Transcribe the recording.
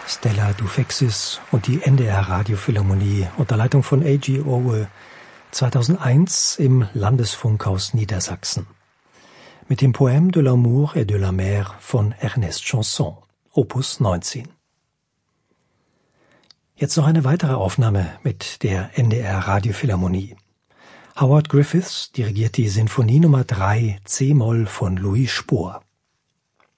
Stella Dufexis und die NDR Radiophilharmonie unter Leitung von A.G. Owe 2001 im Landesfunkhaus Niedersachsen. Mit dem Poème de l'amour et de la mer von Ernest Chansson, Opus 19. Jetzt noch eine weitere Aufnahme mit der NDR Radiophilharmonie. Howard Griffiths dirigiert die Sinfonie Nummer 3 C-Moll von Louis Spohr.